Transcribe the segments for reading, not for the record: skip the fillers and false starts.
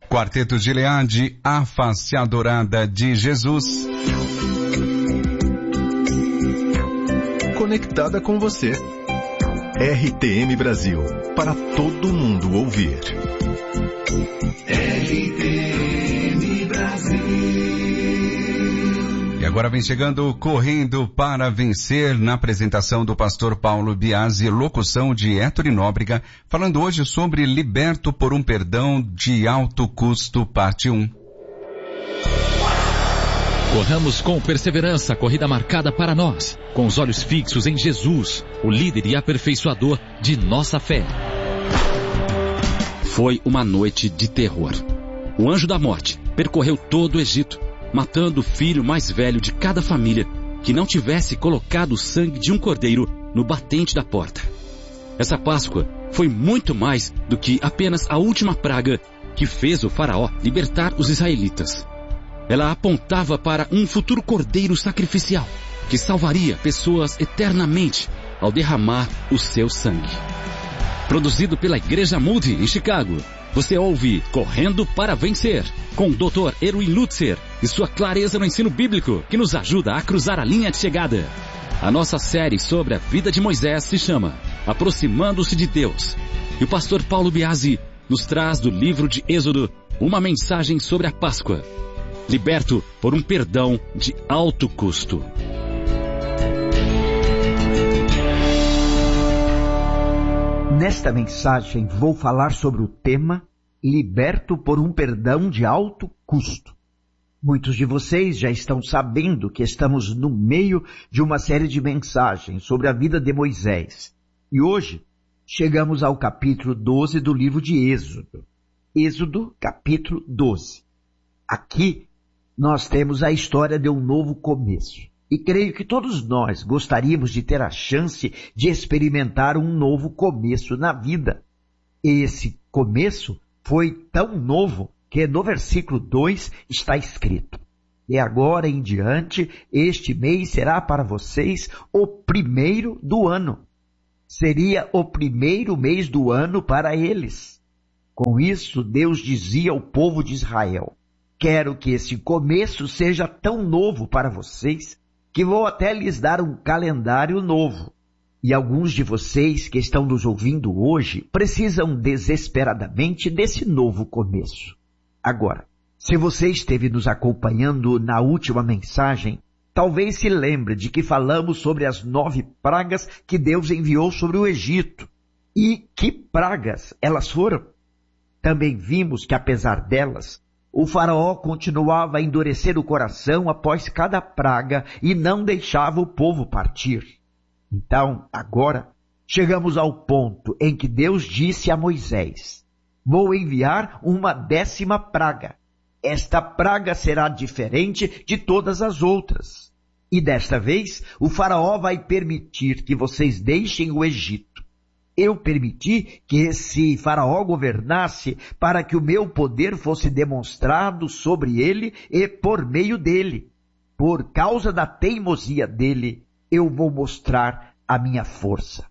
Quarteto Gileade, a face adorada de Jesus. Conectada com você. RTM Brasil, para todo mundo ouvir. RTM Brasil. E agora vem chegando Correndo para Vencer, na apresentação do pastor Paulo Biasi, locução de Héctor Nóbrega, falando hoje sobre Liberto por um Perdão de Alto Custo, parte 1. Corramos com perseverança a corrida marcada para nós, com os olhos fixos em Jesus, o líder e aperfeiçoador de nossa fé. Foi uma noite de terror. O anjo da morte percorreu todo o Egito, matando o filho mais velho de cada família que não tivesse colocado o sangue de um cordeiro no batente da porta. Essa Páscoa foi muito mais do que apenas a última praga que fez o faraó libertar os israelitas. Ela apontava para um futuro cordeiro sacrificial que salvaria pessoas eternamente ao derramar o seu sangue. Produzido pela Igreja Moody em Chicago, você ouve Correndo para Vencer, com o Dr. Erwin Lutzer e sua clareza no ensino bíblico que nos ajuda a cruzar a linha de chegada. A nossa série sobre a vida de Moisés se chama Aproximando-se de Deus. E o pastor Paulo Biasi nos traz do livro de Êxodo uma mensagem sobre a Páscoa. Liberto por um perdão de alto custo. Nesta mensagem vou falar sobre o tema Liberto por um Perdão de Alto Custo. Muitos de vocês já estão sabendo que estamos no meio de uma série de mensagens sobre a vida de Moisés. E hoje chegamos ao capítulo 12 do livro de Êxodo. Êxodo, capítulo 12. Aqui nós temos a história de um novo começo. E creio que todos nós gostaríamos de ter a chance de experimentar um novo começo na vida. Esse começo foi tão novo que no versículo 2 está escrito: "De agora em diante, este mês será para vocês o primeiro do ano." Seria o primeiro mês do ano para eles. Com isso, Deus dizia ao povo de Israel: "Quero que esse começo seja tão novo para vocês que vou até lhes dar um calendário novo." E alguns de vocês que estão nos ouvindo hoje precisam desesperadamente desse novo começo. Agora, se você esteve nos acompanhando na última mensagem, talvez se lembre de que falamos sobre as 9 pragas que Deus enviou sobre o Egito. E que pragas elas foram? Também vimos que, apesar delas, o faraó continuava a endurecer o coração após cada praga e não deixava o povo partir. Então, agora, chegamos ao ponto em que Deus disse a Moisés: "Vou enviar uma 10ª praga. Esta praga será diferente de todas as outras. E desta vez, o faraó vai permitir que vocês deixem o Egito. Eu permiti que esse faraó governasse para que o meu poder fosse demonstrado sobre ele e por meio dele. Por causa da teimosia dele, eu vou mostrar a minha força."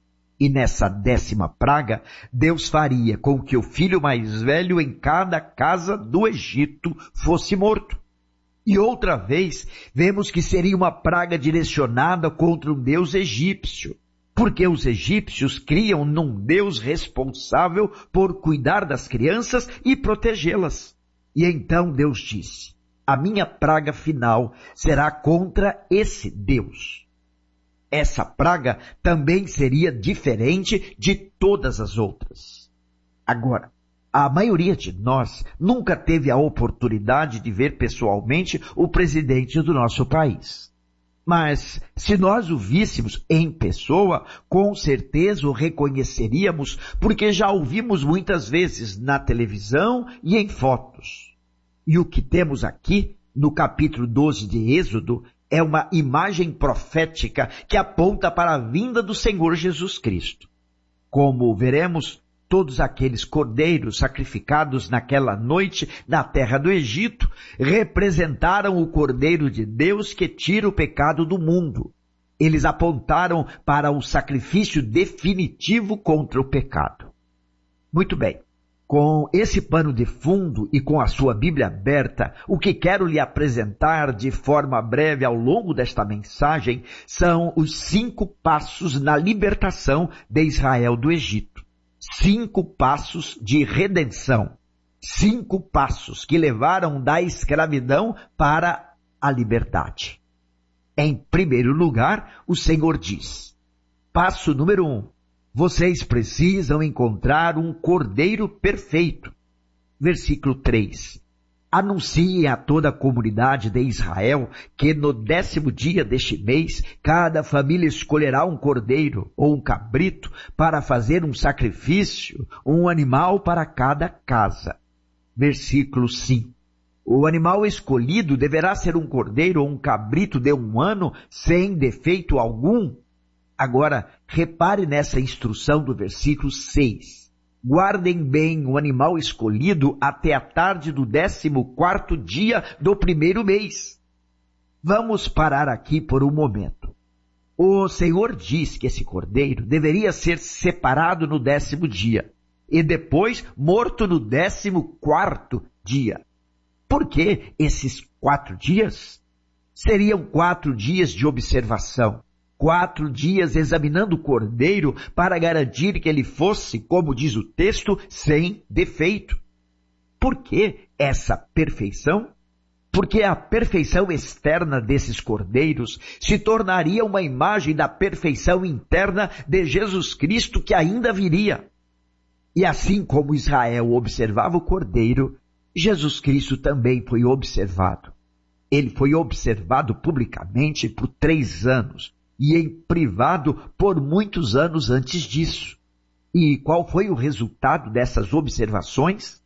E nessa 10ª praga, Deus faria com que o filho mais velho em cada casa do Egito fosse morto. E outra vez, vemos que seria uma praga direcionada contra um deus egípcio, porque os egípcios criam num Deus responsável por cuidar das crianças e protegê-las. E então Deus disse: "A minha praga final será contra esse Deus." Essa praga também seria diferente de todas as outras. Agora, a maioria de nós nunca teve a oportunidade de ver pessoalmente o presidente do nosso país. Mas, se nós o víssemos em pessoa, com certeza o reconheceríamos, porque já o vimos muitas vezes na televisão e em fotos. E o que temos aqui, no capítulo 12 de Êxodo, é uma imagem profética que aponta para a vinda do Senhor Jesus Cristo. Como veremos, todos aqueles cordeiros sacrificados naquela noite na terra do Egito representaram o Cordeiro de Deus que tira o pecado do mundo. Eles apontaram para o sacrifício definitivo contra o pecado. Muito bem. Com esse pano de fundo e com a sua Bíblia aberta, o que quero lhe apresentar de forma breve ao longo desta mensagem são os 5 passos na libertação de Israel do Egito. 5 passos de redenção. 5 passos que levaram da escravidão para a liberdade. Em primeiro lugar, o Senhor diz, passo número 1, vocês precisam encontrar um cordeiro perfeito. Versículo 3, anunciem a toda a comunidade de Israel que no 10º dia deste mês, cada família escolherá um cordeiro ou um cabrito para fazer um sacrifício, um animal para cada casa. Versículo 5. O animal escolhido deverá ser um cordeiro ou um cabrito de 1 ano, sem defeito algum. Agora, repare nessa instrução do versículo 6. Guardem bem o animal escolhido até a tarde do 14º dia do 1º mês. Vamos parar aqui por um momento. O Senhor diz que esse cordeiro deveria ser separado no 10º dia. E depois morto no 14º dia. Por que esses 4 dias? Seriam 4 dias de observação, 4 dias examinando o cordeiro para garantir que ele fosse, como diz o texto, sem defeito. Por que essa perfeição? Porque a perfeição externa desses cordeiros se tornaria uma imagem da perfeição interna de Jesus Cristo que ainda viria. E assim como Israel observava o cordeiro, Jesus Cristo também foi observado. Ele foi observado publicamente por 3 anos e em privado por muitos anos antes disso. E qual foi o resultado dessas observações?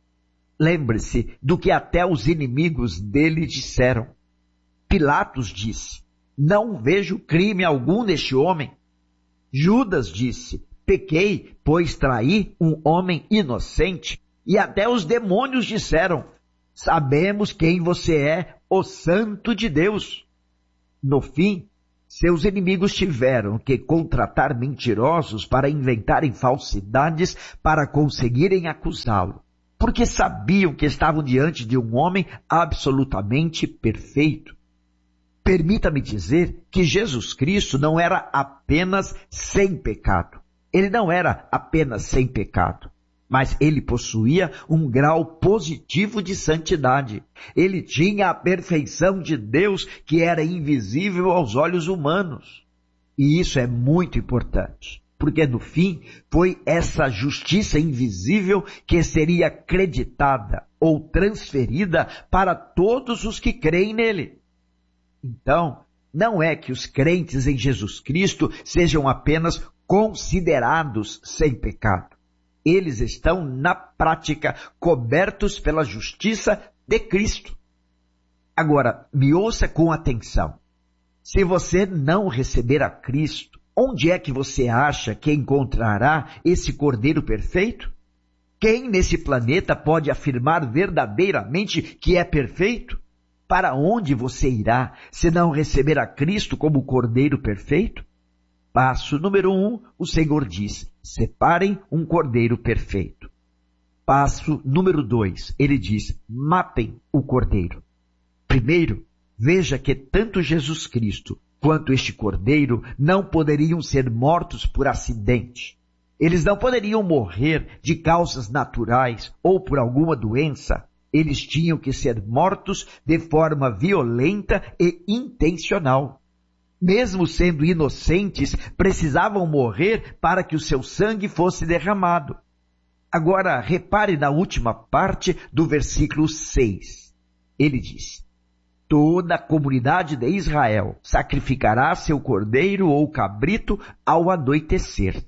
Lembre-se do que até os inimigos dele disseram. Pilatos disse, não vejo crime algum neste homem. Judas disse, pequei, pois traí um homem inocente. E até os demônios disseram, sabemos quem você é, o Santo de Deus. No fim, seus inimigos tiveram que contratar mentirosos para inventarem falsidades para conseguirem acusá-lo, porque sabiam que estavam diante de um homem absolutamente perfeito. Permita-me dizer que Jesus Cristo não era apenas sem pecado. Ele não era apenas sem pecado, mas ele possuía um grau positivo de santidade. Ele tinha a perfeição de Deus que era invisível aos olhos humanos. E isso é muito importante, porque no fim foi essa justiça invisível que seria acreditada ou transferida para todos os que creem nele. Então, não é que os crentes em Jesus Cristo sejam apenas considerados sem pecado. Eles estão, na prática, cobertos pela justiça de Cristo. Agora, me ouça com atenção. Se você não receber a Cristo, onde é que você acha que encontrará esse Cordeiro perfeito? Quem nesse planeta pode afirmar verdadeiramente que é perfeito? Para onde você irá se não receber a Cristo como Cordeiro perfeito? Passo número 1, o Senhor diz, separem um cordeiro perfeito. Passo número 2, ele diz, matem o cordeiro. Primeiro, veja que tanto Jesus Cristo quanto este cordeiro não poderiam ser mortos por acidente. Eles não poderiam morrer de causas naturais ou por alguma doença. Eles tinham que ser mortos de forma violenta e intencional. Mesmo sendo inocentes, precisavam morrer para que o seu sangue fosse derramado. Agora, repare na última parte do versículo 6. Ele diz, toda a comunidade de Israel sacrificará seu cordeiro ou cabrito ao anoitecer.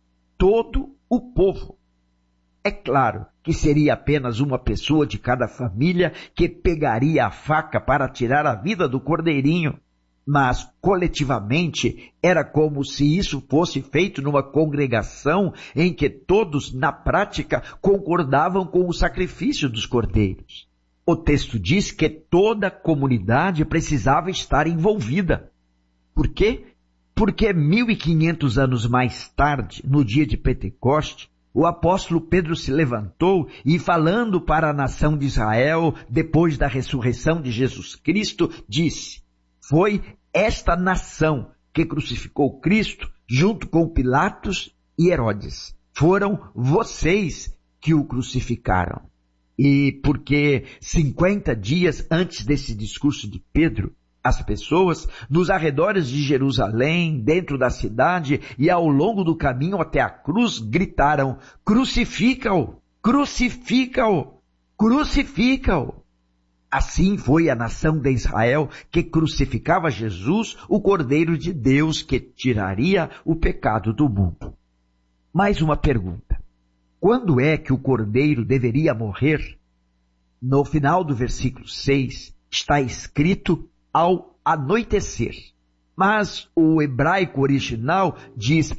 Todo o povo. É claro que seria apenas uma pessoa de cada família que pegaria a faca para tirar a vida do cordeirinho. Mas, coletivamente, era como se isso fosse feito numa congregação em que todos, na prática, concordavam com o sacrifício dos cordeiros. O texto diz que toda a comunidade precisava estar envolvida. Por quê? Porque 1500 anos mais tarde, no dia de Pentecoste, o apóstolo Pedro se levantou e, falando para a nação de Israel, depois da ressurreição de Jesus Cristo, disse: foi esta nação que crucificou Cristo junto com Pilatos e Herodes. Foram vocês que o crucificaram. E porque 50 dias antes desse discurso de Pedro, as pessoas nos arredores de Jerusalém, dentro da cidade e ao longo do caminho até a cruz gritaram: crucifica-o, crucifica-o, crucifica-o. Assim foi a nação de Israel que crucificava Jesus, o Cordeiro de Deus que tiraria o pecado do mundo. Mais uma pergunta: quando é que o Cordeiro deveria morrer? No final do versículo 6 está escrito: ao anoitecer. Mas o hebraico original diz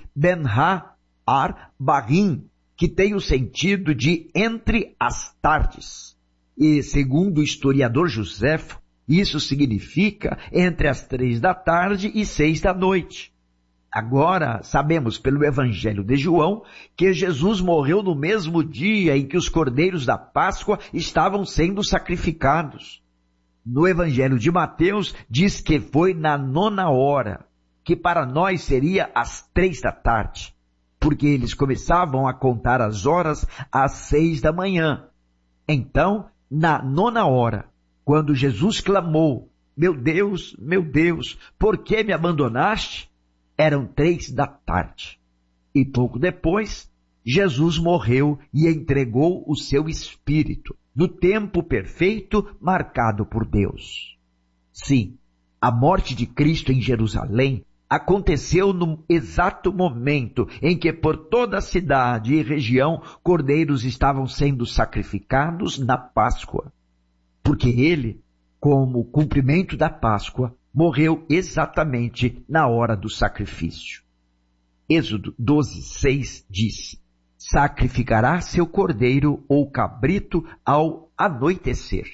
Ben-ha-ar-Barim, que tem o sentido de entre as tardes. E segundo o historiador Joséfo, isso significa entre as 3 da tarde e 6 da noite. Agora, sabemos pelo Evangelho de João que Jesus morreu no mesmo dia em que os cordeiros da Páscoa estavam sendo sacrificados. No Evangelho de Mateus diz que foi na 9ª hora, que para nós seria às 3 da tarde, porque eles começavam a contar as horas às 6 da manhã. Então, na 9ª hora, quando Jesus clamou: meu Deus, por que me abandonaste? Eram 3 da tarde. E pouco depois, Jesus morreu e entregou o seu espírito, no tempo perfeito marcado por Deus. Sim, a morte de Cristo em Jerusalém aconteceu no exato momento em que por toda a cidade e região cordeiros estavam sendo sacrificados na Páscoa. Porque ele, como cumprimento da Páscoa, morreu exatamente na hora do sacrifício. Êxodo 12:6 diz: sacrificará seu cordeiro ou cabrito ao anoitecer.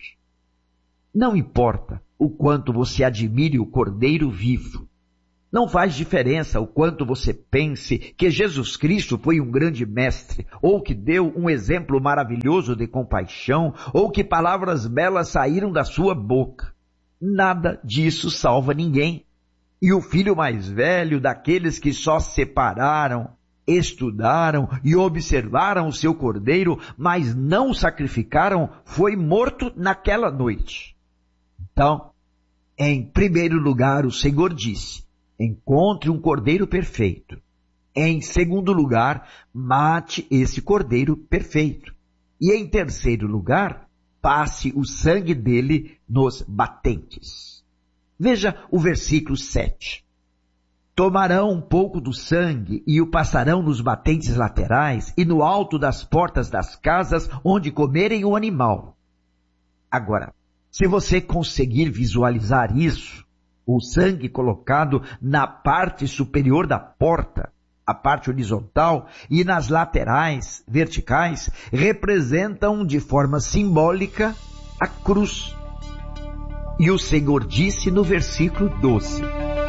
Não importa o quanto você admire o cordeiro vivo. Não faz diferença o quanto você pense que Jesus Cristo foi um grande mestre, ou que deu um exemplo maravilhoso de compaixão, ou que palavras belas saíram da sua boca. Nada disso salva ninguém. E o filho mais velho daqueles que só separaram, estudaram e observaram o seu cordeiro, mas não o sacrificaram, foi morto naquela noite. Então, em primeiro lugar, o Senhor disse: encontre um cordeiro perfeito. Em segundo lugar, mate esse cordeiro perfeito. E em terceiro lugar, passe o sangue dele nos batentes. Veja o versículo 7. Tomarão um pouco do sangue e o passarão nos batentes laterais e no alto das portas das casas onde comerem o animal. Agora, se você conseguir visualizar isso, o sangue colocado na parte superior da porta, a parte horizontal, e nas laterais, verticais, representam de forma simbólica a cruz. E o Senhor disse no versículo 12: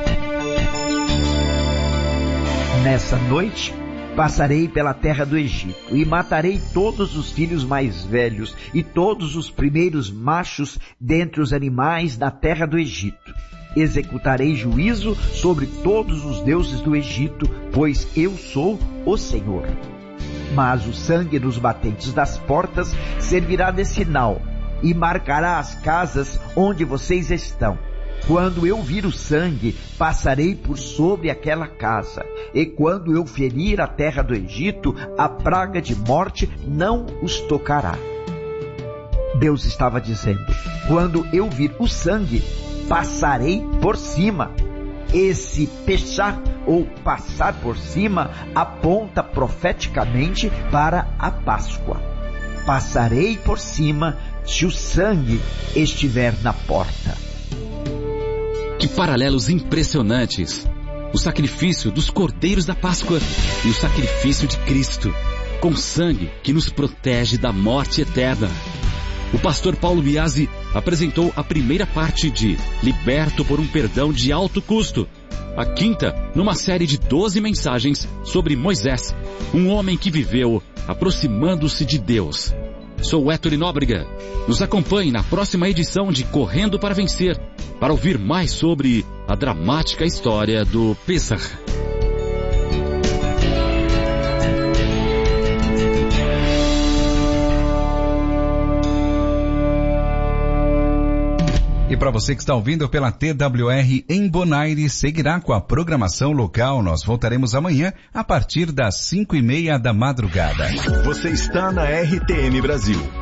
nessa noite passarei pela terra do Egito e matarei todos os filhos mais velhos e todos os primeiros machos dentre os animais da terra do Egito. Executarei juízo sobre todos os deuses do Egito, pois eu sou o Senhor. Mas o sangue nos batentes das portas servirá de sinal e marcará as casas onde vocês estão. Quando eu vir o sangue, passarei por sobre aquela casa, e quando eu ferir a terra do Egito, a praga de morte não os tocará. Deus estava dizendo: quando eu vir o sangue, passarei por cima. Esse pechar ou passar por cima aponta profeticamente para a Páscoa. Passarei por cima se o sangue estiver na porta. Que paralelos impressionantes! O sacrifício dos cordeiros da Páscoa e o sacrifício de Cristo, com sangue que nos protege da morte eterna. O pastor Paulo Biasi apresentou a primeira parte de Liberto por um Perdão de Alto Custo. a quinta numa série de 12 mensagens sobre Moisés, um homem que viveu aproximando-se de Deus. Sou Héctor Nóbrega. Nos acompanhe na próxima edição de Correndo para Vencer, para ouvir mais sobre a dramática história do Pêssar. E para você que está ouvindo pela TWR em Bonaire, seguirá com a programação local. Nós voltaremos amanhã a partir das 5:30 da madrugada. Você está na RTM Brasil.